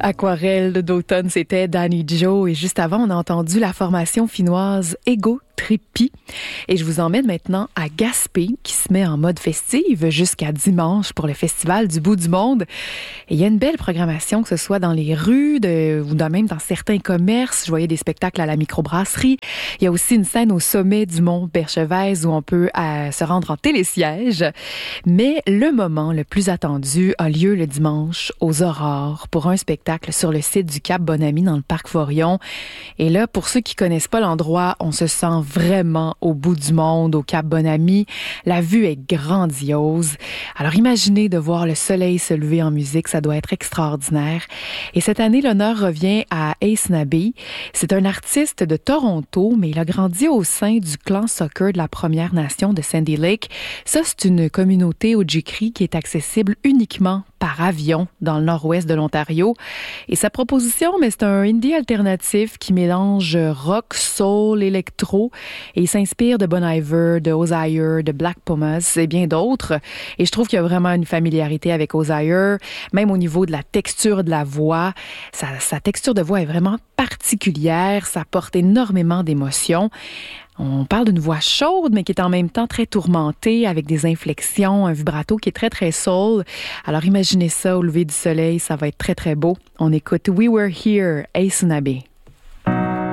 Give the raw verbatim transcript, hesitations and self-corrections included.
Aquarelle d'automne, c'était Danny Joe. Et juste avant, on a entendu la formation finnoise Ego Trippi. Et je vous emmène maintenant à Gaspé, qui se met en mode festive jusqu'à dimanche pour le Festival du bout du monde. Et il y a une belle programmation, que ce soit dans les rues de, ou dans, même dans certains commerces. Je voyais des spectacles à la microbrasserie. Il y a aussi une scène au sommet du mont Berchevèze où on peut euh, se rendre en télésiège. Mais le moment le plus attendu a lieu le dimanche aux Aurores pour un spectacle sur le site du Cap Bonami dans le parc Forillon. Et là, pour ceux qui connaissent pas l'endroit, on se sent vraiment au bout du monde, au Cap Bonami. La vue est grandiose. Alors imaginez de voir le soleil se lever en musique, ça doit être extraordinaire. Et cette année, l'honneur revient à Ace Nabi. C'est un artiste de Toronto, mais il a grandi au sein du clan soccer de la Première Nation de Sandy Lake. Ça, c'est une communauté Ojibwe qui est accessible uniquement par avion dans le nord-ouest de l'Ontario. Et sa proposition, mais c'est un indie alternatif qui mélange rock, soul, électro et il s'inspire de Bon Iver, de Osier, de Black Pumas et bien d'autres. Et je trouve qu'il y a vraiment une familiarité avec Osier, même au niveau de la texture de la voix. Sa, sa texture de voix est vraiment particulière, ça porte énormément d'émotions. On parle d'une voix chaude, mais qui est en même temps très tourmentée, avec des inflexions, un vibrato qui est très, très soul. Alors imaginez ça au lever du soleil, ça va être très, très beau. On écoute We Were Here, Ace Nabi.